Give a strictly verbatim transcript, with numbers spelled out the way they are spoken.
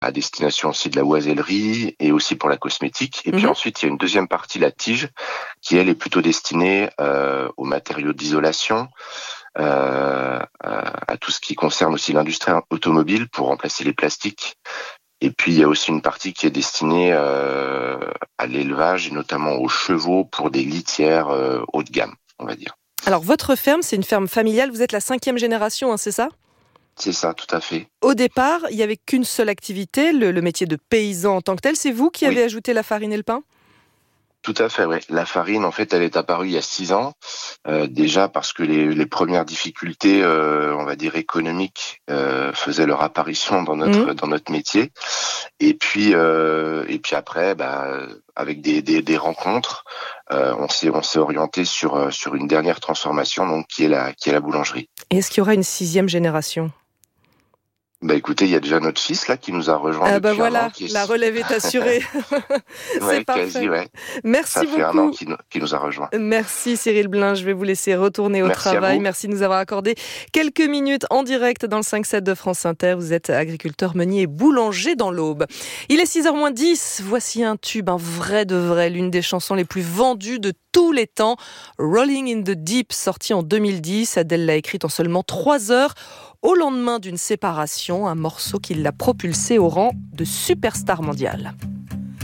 à destination aussi de la oisellerie et aussi pour la cosmétique. Et puis Mhm. ensuite, il y a une deuxième partie, la tige, qui elle est plutôt destinée euh, aux matériaux d'isolation, euh, à, à tout ce qui concerne aussi l'industrie automobile pour remplacer les plastiques. Et puis il y a aussi une partie qui est destinée euh, à l'élevage et notamment aux chevaux pour des litières euh, haut de gamme, on va dire. Alors, votre ferme, c'est une ferme familiale. Vous êtes la cinquième génération, hein, c'est ça ? C'est ça, tout à fait. Au départ, il n'y avait qu'une seule activité, le, le métier de paysan en tant que tel. C'est vous qui avez Oui, ajouté la farine et le pain ? tout à fait. Ouais. La farine, en fait, elle est apparue il y a six ans, euh, déjà parce que les, les premières difficultés, euh, on va dire économiques, euh, faisaient leur apparition dans Mhm. notre dans notre métier. Et puis euh, et puis après, bah, avec des des, des rencontres, euh, on s'est on s'est orienté sur sur une dernière transformation, donc qui est la qui est la boulangerie. Et est-ce qu'il y aura une sixième génération ? Bah écoutez, il y a déjà notre fils là qui nous a rejoint Ah bah depuis un an, voilà, qui la est relève est assurée. C'est ouais, quasi, parfait. ouais. Merci Ça fait un an beaucoup. qu'il nous, qu'il nous a rejoint. Merci Cyril Blin, je vais vous laisser retourner au Merci à travail. vous. Merci de nous avoir accordé quelques minutes en direct dans le cinq sept de France Inter. Vous êtes agriculteur, meunier et boulanger dans l'Aube. Il est six heures moins dix, voici un tube, un vrai de vrai, l'une des chansons les plus vendues de tous les temps. Rolling in the Deep, sorti en deux mille dix. Adèle l'a écrite en seulement trois heures. Au lendemain d'une séparation, un morceau qui l'a propulsé au rang de superstar mondiale.